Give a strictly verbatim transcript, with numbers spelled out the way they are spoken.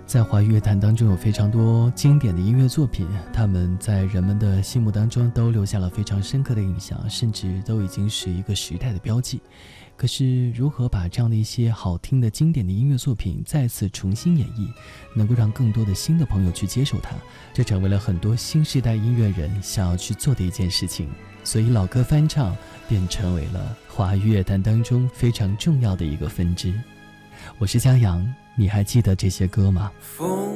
在华语乐坛当中有非常多经典的音乐作品，他们在人们的心目当中都留下了非常深刻的印象，甚至都已经是一个时代的标记。可是如何把这样的一些好听的经典的音乐作品再次重新演绎，能够让更多的新的朋友去接受它，这成为了很多新时代音乐人想要去做的一件事情。所以老歌翻唱便成为了华语乐坛当中非常重要的一个分支。我是江阳，你还记得这些歌吗？ 风